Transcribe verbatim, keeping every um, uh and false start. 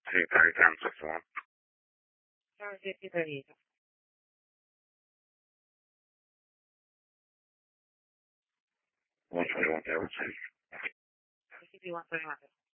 Sì, thirty ten sixty-one. seven fifty thirty-eight. one twenty-one, yeah, let's see. one twenty-one, thirty-one.